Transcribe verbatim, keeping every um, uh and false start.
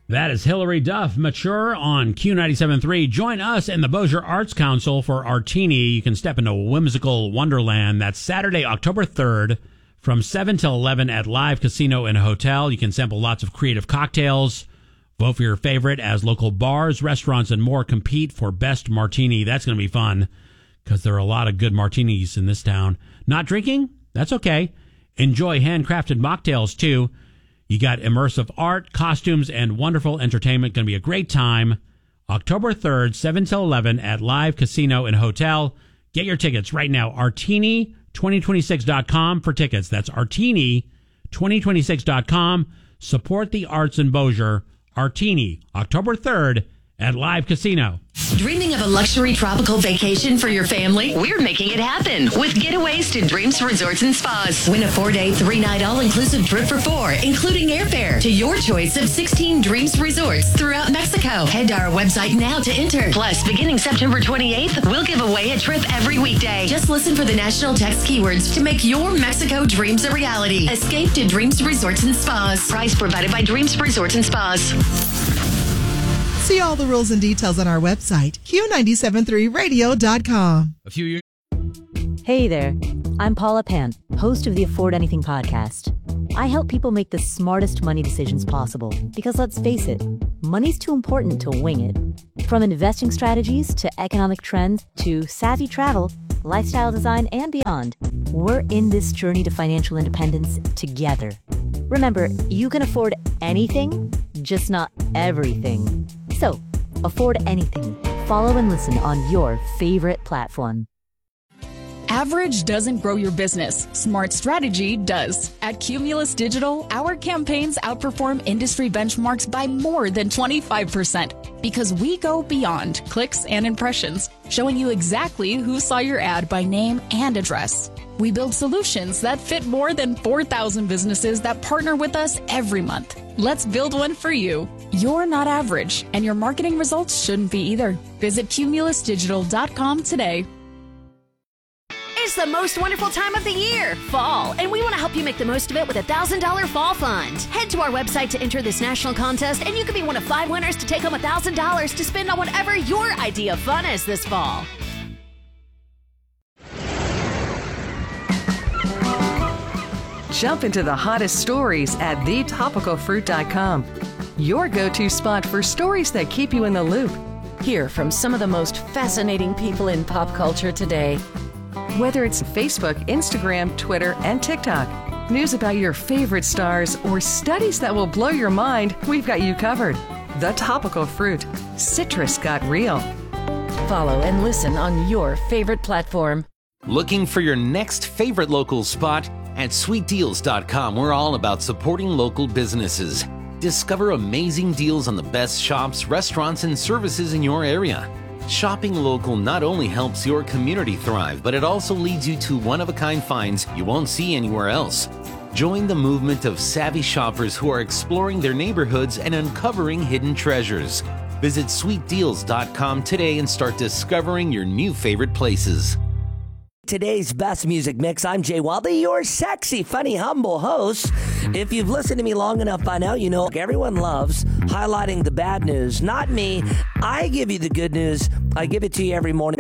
That is Hillary Duff, Mature on Q ninety-seven point three. Join us and the Bossier Arts Council for Artini. You can step into whimsical wonderland. That's Saturday, October third from seven till eleven at Live Casino and Hotel. You can sample lots of creative cocktails. Vote for your favorite as local bars, restaurants, and more compete for Best Martini. That's going to be fun because there are a lot of good martinis in this town. Not drinking? That's okay. Enjoy handcrafted mocktails, too. You got immersive art, costumes, and wonderful entertainment. Going to be a great time. October third, seven till eleven at Live Casino and Hotel. Get your tickets right now. Artini twenty twenty-six dot com for tickets. That's Artini twenty twenty-six dot com. Support the arts in Bossier. Artini, October third at Live Casino. Dreaming of a luxury tropical vacation for your family? We're making it happen with Getaways to Dreams Resorts and Spas. Win a four-day, three-night all-inclusive trip for four, including airfare, to your choice of sixteen Dreams Resorts throughout Mexico. Head to our website now to enter. Plus, beginning September twenty-eighth, we'll give away a trip every weekday. Just listen for the national text keywords to make your Mexico dreams a reality. Escape to Dreams Resorts and Spas. Price provided by Dreams Resorts and Spas. See all the rules and details on our website, Q nine seven three radio dot com. A few years. Hey there, I'm Paula Pant, host of the Afford Anything podcast. I help people make the smartest money decisions possible because, let's face it, money's too important to wing it. From investing strategies to economic trends to savvy travel, lifestyle design, and beyond, we're in this journey to financial independence together. Remember, you can afford anything, just not everything. So, afford anything. Follow and listen on your favorite platform. Average doesn't grow your business. Smart strategy does. At Cumulus Digital, our campaigns outperform industry benchmarks by more than twenty-five percent because we go beyond clicks and impressions, showing you exactly who saw your ad by name and address. We build solutions that fit more than four thousand businesses that partner with us every month. Let's build one for you. You're not average, and your marketing results shouldn't be either. Visit cumulus digital dot com today. It's the most wonderful time of the year, fall, and we want to help you make the most of it with a one thousand dollars Fall Fund. Head to our website to enter this national contest, and you could be one of five winners to take home one thousand dollars to spend on whatever your idea of fun is this fall. Jump into the hottest stories at the topical fruit dot com. Your go-to spot for stories that keep you in the loop. Hear from some of the most fascinating people in pop culture today. Whether it's Facebook, Instagram, Twitter, and TikTok, news about your favorite stars, or studies that will blow your mind, we've got you covered. The Topical Fruit. Citrus got real. Follow and listen on your favorite platform. Looking for your next favorite local spot? At sweet deals dot com, we're all about supporting local businesses. Discover amazing deals on the best shops, restaurants, and services in your area. Shopping local not only helps your community thrive, but it also leads you to one-of-a-kind finds you won't see anywhere else. Join the movement of savvy shoppers who are exploring their neighborhoods and uncovering hidden treasures. Visit sweet deals dot com today and start discovering your new favorite places. Today's best music mix. I'm Jay Wildey, your sexy, funny, humble host. If you've listened to me long enough by now, you know everyone loves highlighting the bad news. Not me. I give you the good news. I give it to you every morning.